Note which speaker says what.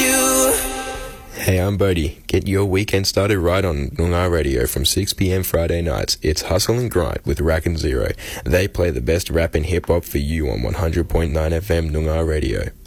Speaker 1: Hey, I'm Bodie. Get your weekend started right on Noongar Radio from 6 p.m. Friday nights. It's Hustle and Grind with Rack and Zero. They play the best rap and hip-hop for you on 100.9 FM Noongar Radio.